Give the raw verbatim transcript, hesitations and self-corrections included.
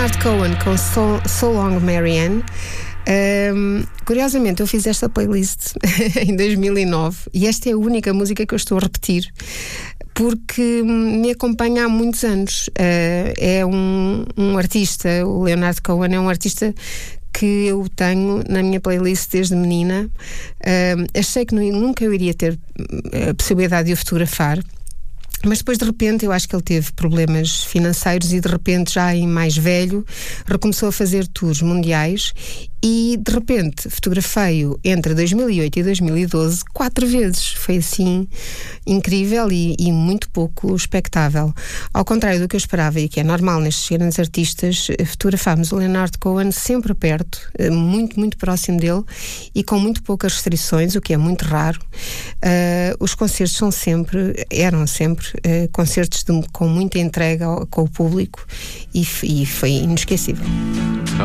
Leonard Cohen com So, so Long Marianne. Um, curiosamente eu fiz esta playlist em dois mil e nove e esta é a única música que eu estou a repetir porque me acompanha há muitos anos. Uh, é um, um artista, o Leonard Cohen é um artista que eu tenho na minha playlist desde menina. Uh, achei que nunca eu iria ter a possibilidade de o fotografar, mas depois de repente eu acho que ele teve problemas financeiros e de repente já em mais velho recomeçou a fazer tours mundiais e de repente fotografei-o entre dois mil e oito e dois mil e doze quatro vezes. Foi assim incrível e, e muito pouco expectável. Ao contrário do que eu esperava e que é normal nestes grandes artistas, fotografámos o Leonard Cohen sempre perto, muito, muito próximo dele e com muito poucas restrições, o que é muito raro. Uh, os concertos são sempre, eram sempre uh, concertos de, com muita entrega ao, com o público e, e foi inesquecível.